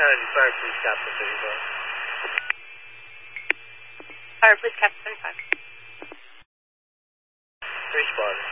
Kennedy, fire police captain 35. Fire police captain 5. Respond.